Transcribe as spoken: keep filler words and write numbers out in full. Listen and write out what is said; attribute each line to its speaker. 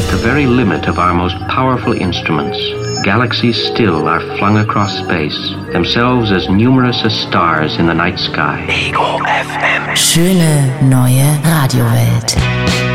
Speaker 1: At the very limit of our most powerful instruments, galaxies still are flung across space, themselves as numerous as stars in the night sky.
Speaker 2: Ego F M. Schöne neue Radiowelt.